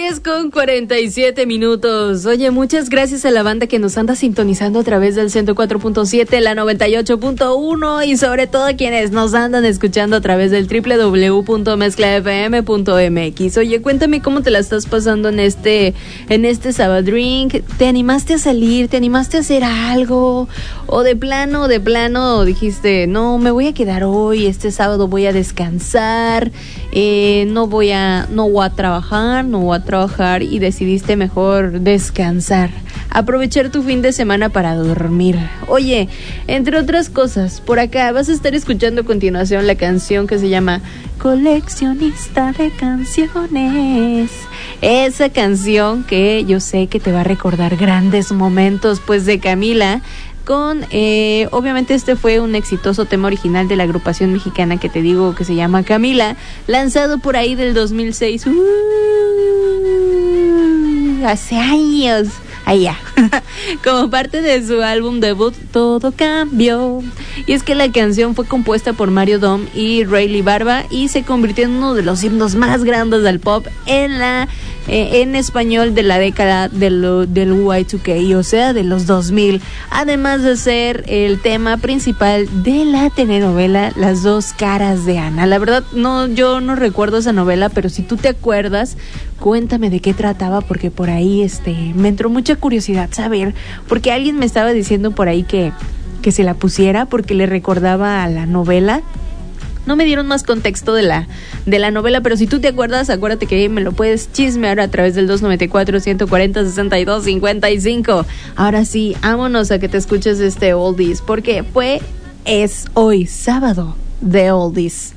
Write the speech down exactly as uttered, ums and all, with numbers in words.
diez con cuarenta y siete minutos. Oye, muchas gracias a la banda que nos anda sintonizando a través del ciento cuatro punto siete, la noventa y ocho punto uno y sobre todo a quienes nos andan escuchando a través del doble u doble u doble u punto mezcla f m punto m x. Oye, cuéntame cómo te la estás pasando en este en este Sabadrink. ¿Te animaste a salir? ¿Te animaste a hacer algo? ¿O de plano, de plano dijiste, no, me voy a quedar hoy, este sábado voy a descansar, eh, no voy a, no voy a trabajar, no voy a trabajar y decidiste mejor descansar, aprovechar tu fin de semana para dormir? Oye, entre otras cosas, por acá vas a estar escuchando a continuación la canción que se llama Coleccionista de Canciones. Esa canción que yo sé que te va a recordar grandes momentos, pues, de Camila, con, eh, obviamente este fue un exitoso tema original de la agrupación mexicana que te digo que se llama Camila, lanzado por ahí del dos mil seis, uh, hace años, allá, como parte de su álbum debut Todo Cambió. Y es que la canción fue compuesta por Mario Dom y Rayleigh Barba y se convirtió en uno de los himnos más grandes del pop en la eh, en español de la década del, del Y dos K, o sea, de los dos mil, además de ser el tema principal de la telenovela Las Dos Caras de Ana. La verdad, no, yo no recuerdo esa novela, pero si tú te acuerdas, cuéntame de qué trataba, porque por ahí este me entró mucha curiosidad saber, porque alguien me estaba diciendo por ahí que, que se la pusiera porque le recordaba a la novela. No me dieron más contexto de la de la novela, pero si tú te acuerdas, acuérdate que me lo puedes chismear a través del dos noventa y cuatro, ciento cuarenta, sesenta y dos, cincuenta y cinco. Ahora sí, vámonos a que te escuches este Oldies, porque fue, es hoy sábado de Oldies.